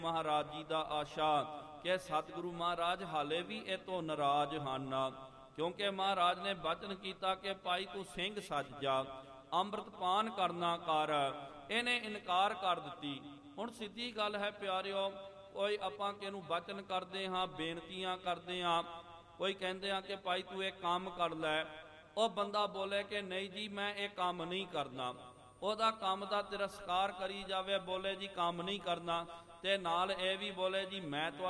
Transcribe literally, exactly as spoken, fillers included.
महाराज जी दा आशा कि सतगुरु महाराज हाले भी ए तो नाराज हन, क्योंकि महाराज ने बचन किया कि भाई तू सिंह सज जा, अंमृत पान करना कर। इन्हें इनकार कर दी। हुण सीधी गल है प्यारिओ, कोई आपां किहनूं बचन करदे हां, बेनतियां करदे हां, कोई कहंदे हां कि भाई तू ये काम कर लै, ਉਹ ਬੰਦਾ ਬੋਲੇ ਕਿ नहीं जी मैं ये काम नहीं करना, ਉਹਦਾ ਕੰਮ ਦਾ ਤਿਰਸਕਾਰ ਕਰੀ ਜਾਵੇ, ਬੋਲੇ ਜੀ ਕੰਮ ਨਹੀਂ ਕਰਨਾ, ਤੇ ਨਾਲ ਇਹ ਵੀ ਬੋਲੇ ਜੀ ਮੈਂ